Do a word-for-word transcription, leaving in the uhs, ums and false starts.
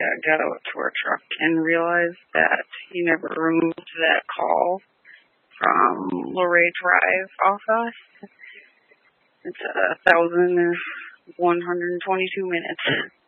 dad got out to our truck and realized that he never removed that call from Luray Drive off us. It's a thousand one hundred twenty-two minutes.